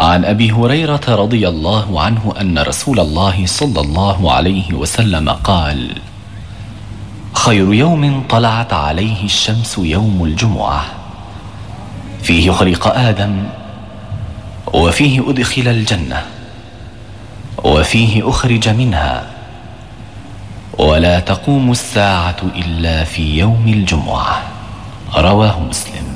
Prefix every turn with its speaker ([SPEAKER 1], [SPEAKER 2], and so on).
[SPEAKER 1] عن أبي هريرة رضي الله عنه أن رسول الله صلى الله عليه وسلم قال: خير يوم طلعت عليه الشمس يوم الجمعة، فيه خلق آدم، وفيه أدخل الجنة، وفيه أخرج منها، ولا تقوم الساعة إلا في يوم الجمعة. رواه مسلم.